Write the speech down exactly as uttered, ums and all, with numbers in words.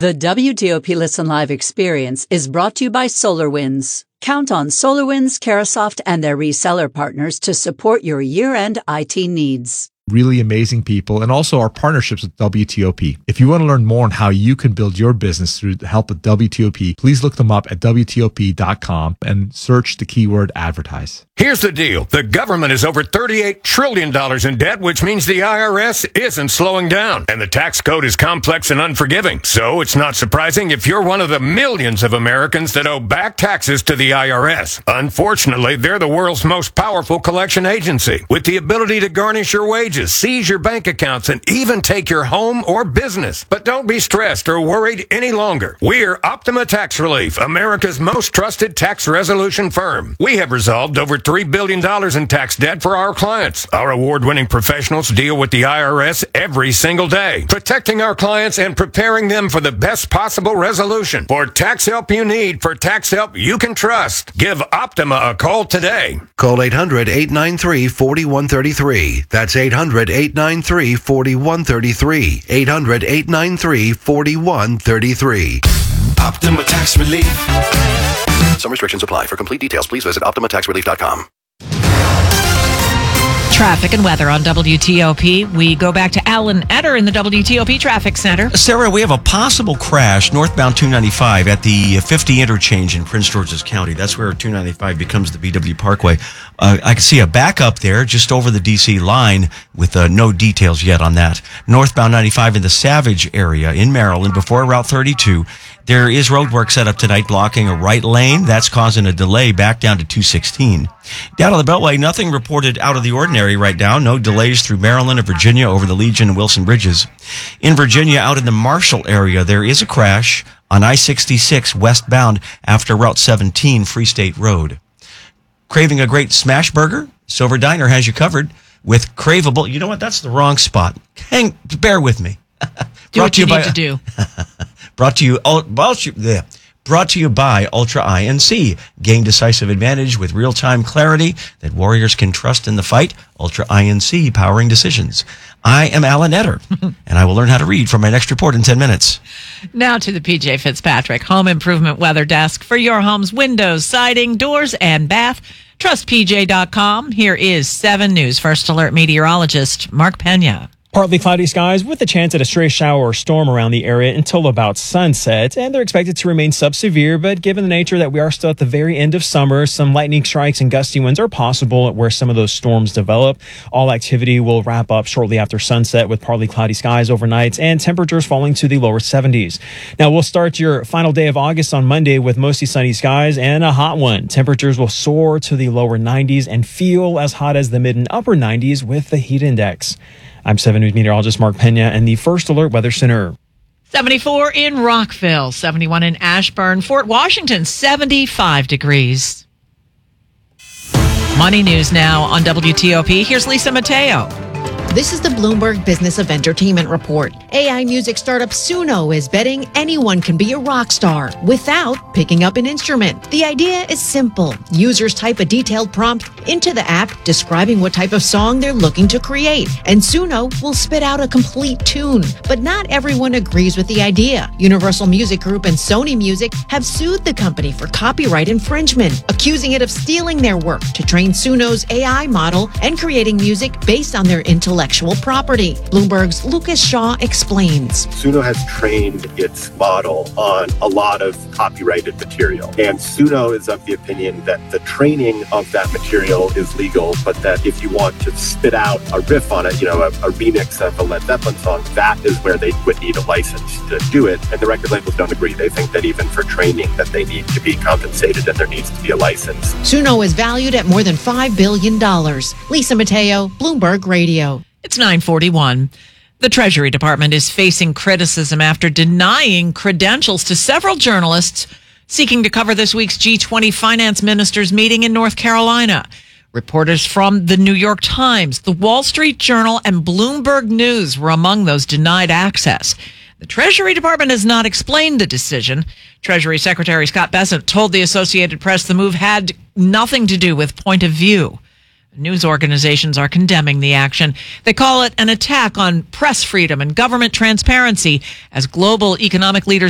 The W T O P Listen Live experience is brought to you by SolarWinds. Count on SolarWinds, Carahsoft, and their reseller partners to support your year-end I T needs. Really amazing people, and also our partnerships with W T O P. If you want to learn more on how you can build your business through the help of W T O P, please look them up at W T O P dot com and search the keyword advertise. Here's the deal. The government is over thirty-eight trillion dollars in debt, which means the I R S isn't slowing down. And the tax code is complex and unforgiving. So it's not surprising if you're one of the millions of Americans that owe back taxes to the I R S. Unfortunately, they're the world's most powerful collection agency, with the ability to garnish your wages, seize your bank accounts, and even take your home or business. But don't be stressed or worried any longer. We're Optima Tax Relief, America's most trusted tax resolution firm. We have resolved over three billion dollars in tax debt for our clients. Our award-winning professionals deal with the I R S every single day, protecting our clients and preparing them for the best possible resolution. For tax help you need, for tax help you can trust, give Optima a call today. Call eight hundred, eight nine three, four one three three. That's eight hundred, eight nine three, four one three three. eight hundred, eight nine three, four one three three. Optima Tax Relief. Some restrictions apply. For complete details, please visit optima tax relief dot com. Traffic and weather on W T O P. We go back to Alan Etter in the W T O P Traffic Center. Sarah, we have a possible crash northbound two ninety-five at the fifty interchange in Prince George's County. That's where two ninety-five becomes the B W Parkway. Uh, I can see a backup there just over the D C line with uh, no details yet on that. Northbound ninety-five in the Savage area in Maryland before Route thirty-two. There is road work set up tonight blocking a right lane. That's causing a delay back down to two sixteen. Down on the Beltway, nothing reported out of the ordinary right now. No delays through Maryland and Virginia over the Legion and Wilson bridges. In Virginia, out in the Marshall area, there is a crash on I sixty-six westbound after Route seventeen Free State Road. Craving a great smash burger? Silver Diner has you covered with craveable. You know what? That's the wrong spot. Hang, bear with me. Do what you, you need by, to do. Brought to you, brought to you by Ultra I N C. Gain decisive advantage with real-time clarity that warriors can trust in the fight. Ultra I N C, powering decisions. I am Alan Etter, and I will learn how to read from my next report in ten minutes. Now to the P J Fitzpatrick Home Improvement Weather Desk for your home's windows, siding, doors, and bath. Trust P J dot com. Here is seven News First Alert meteorologist Mark Pena. Partly cloudy skies with a chance at a stray shower or storm around the area until about sunset, and they're expected to remain sub-severe, but given the nature that we are still at the very end of summer, some lightning strikes and gusty winds are possible where some of those storms develop. All activity will wrap up shortly after sunset with partly cloudy skies overnight and temperatures falling to the lower seventies. Now, we'll start your final day of August on Monday with mostly sunny skies and a hot one. Temperatures will soar to the lower nineties and feel as hot as the mid and upper nineties with the heat index. I'm seven News meteorologist Mark Pena and the First Alert Weather Center. seventy-four in Rockville, seventy-one in Ashburn, Fort Washington, seventy-five degrees. Money news now on W T O P. Here's Lisa Mateo. This is the Bloomberg Business of Entertainment Report. A I music startup Suno is betting anyone can be a rock star without picking up an instrument. The idea is simple. Users type a detailed prompt into the app describing what type of song they're looking to create, and Suno will spit out a complete tune. But not everyone agrees with the idea. Universal Music Group and Sony Music have sued the company for copyright infringement, accusing it of stealing their work to train Suno's A I model and creating music based on their intellectual property. Bloomberg's Lucas Shaw explains. Suno has trained its model on a lot of copyrighted material, and Suno is of the opinion that the training of that material is legal, but that if you want to spit out a riff on it, you know, a, a remix of a Led Zeppelin song, that is where they would need a license to do it. And the record labels don't agree. They think that even for training that they need to be compensated and there needs to be a license. Suno is valued at more than five billion dollars. Lisa Mateo, Bloomberg Radio. It's nine forty-one. The Treasury Department is facing criticism after denying credentials to several journalists seeking to cover this week's G twenty finance ministers meeting in North Carolina. Reporters from the New York Times, the Wall Street Journal, and Bloomberg News were among those denied access. The Treasury Department has not explained the decision. Treasury Secretary Scott Bessent told the Associated Press the move had nothing to do with point of view. News organizations are condemning the action. They call it an attack on press freedom and government transparency as global economic leaders